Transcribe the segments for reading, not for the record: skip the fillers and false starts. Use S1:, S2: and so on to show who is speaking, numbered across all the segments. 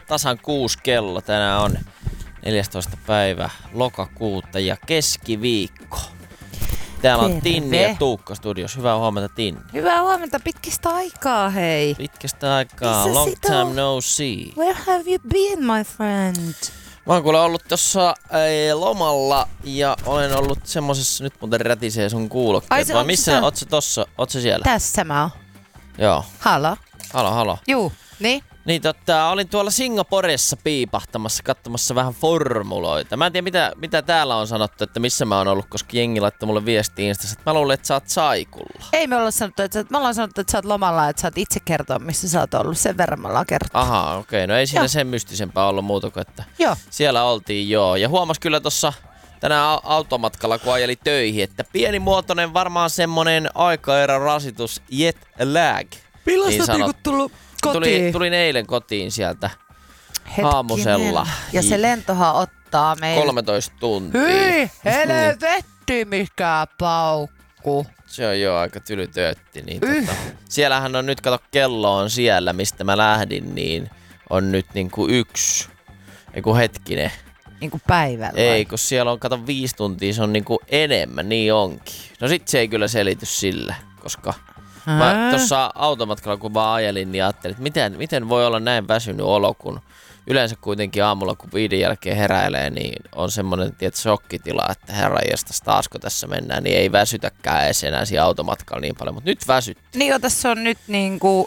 S1: tasan 6 kello. Tänään on 14. päivä lokakuuta ja keskiviikko. Täällä on Tinni ja Tuukka studios. Hyvää huomenta, Tinni.
S2: Hyvää huomenta. Pitkästä aikaa, hei.
S1: Pitkästä aikaa. Long time no see.
S2: Where have you been, my friend?
S1: Mä oon kuule ollut tossa lomalla ja olen ollut semmosessa, nyt muuten rätisee sun kuulokkeet. Vai missä oot sä tossa? Oot sä siellä?
S2: Tässä mä oon.
S1: Joo.
S2: Halo. Juu, niin?
S1: Niin olin tuolla Singaporessa piipahtamassa, katsomassa vähän formuloita. Mä en tiedä mitä täällä on sanottu, että missä mä oon ollut, koska jengi laittoi mulle viestiä Instassa, että mä luulen, että sä oot saikulla.
S2: Ei me olla sanottu, että sä oot lomalla, että sä oot itse kertoa, missä sä oot ollut. Sen verran me ollaan kertoa.
S1: Aha, okei. No ei siinä sen mystisempää ollut muuta kuin, että siellä oltiin Ja huomas kyllä tossa tänään automatkalla, kun ajeli töihin, että pienimuotoinen varmaan semmonen aikaerä rasitus jet lag.
S2: Millaista niin niinku tullut kotiin?
S1: Tulin eilen kotiin sieltä aamusella.
S2: Ja se lentohan ottaa meille
S1: 13 tuntia.
S2: Hyi, helvetti mikä paukku.
S1: Se on aika tylytöötti. Niin siellähän on nyt, kato kello on siellä, mistä mä lähdin, niin on nyt niinku 1. Eiku hetkinen.
S2: Niinku päivällä?
S1: Ei, kun siellä on, kato 5 tuntia, se on niinku enemmän, niin onkin. No sit se ei kyllä selity sillä, koska mä tuossa automatkalla, kun mä ajelin, niin ajattelin, että miten voi olla näin väsynyt olo, kun yleensä kuitenkin aamulla, kun 5 jälkeen heräilee, niin on semmoinen shokkitila, että herranjestas, taasko tässä mennään, niin ei väsytäkään edes enää siinä automatkalla niin paljon, mutta nyt väsytti.
S2: Niin, tässä on nyt niinku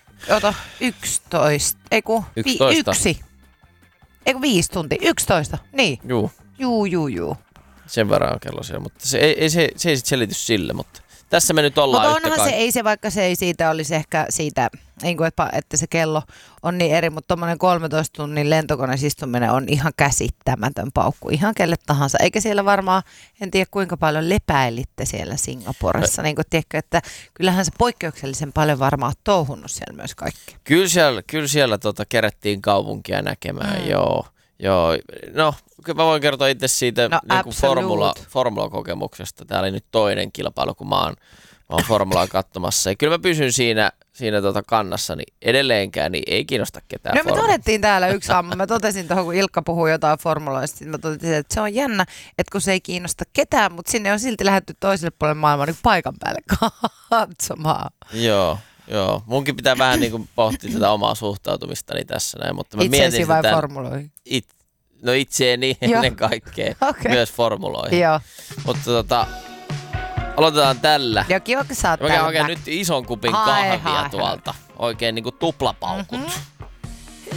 S2: 11, eiku 1. Eiku 5 tuntia, 11, niin. Juu.
S1: Sen verran on kello siellä, mutta se ei sit selity sille, mutta tässä me nyt ollaan
S2: yhtä kaikki. Mutta onhan vaikka se ei siitä olisi ehkä siitä, että se kello on niin eri, mutta tommonen 13 tunnin lentokoneessa istuminen on ihan käsittämätön paukku, ihan kelle tahansa. Eikä siellä varmaan, en tiedä kuinka paljon lepäilitte siellä Singaporessa, niin kuin tiedätkö, että kyllähän se poikkeuksellisen paljon varmaan on touhunnut siellä myös kaikki.
S1: Kyllä siellä kerättiin kaupunkia näkemään, joo. No, mä voin kertoa itse siitä formula-kokemuksesta. Tää oli nyt toinen kilpailu, kun mä oon formulaa katsomassa. Ja kyllä mä pysyn siinä kannassa, niin edelleenkään niin ei kiinnosta ketään.
S2: No me todettiin täällä yksi aamu. Mä totesin tuohon, kun Ilkka puhui jotain formuloista. Sitten mä totesin, että se on jännä, että kun se ei kiinnosta ketään, mutta sinne on silti lähdetty toiselle puolelle maailmaa niin paikan päälle katsomaan.
S1: Joo. Munkin pitää vähän niin kuin pohtia tätä omaa suhtautumistani tässä näin, mutta mä
S2: itseesi vai formuloihin?
S1: No itseeni ennen kaikkea, myös formuloihin.
S2: Joo.
S1: Mutta aloitetaan tällä.
S2: Joo, kiva, kun sä oot
S1: mä käyn nyt ison kupin kahvia tuolta. Oikein niinku tuplapaukut.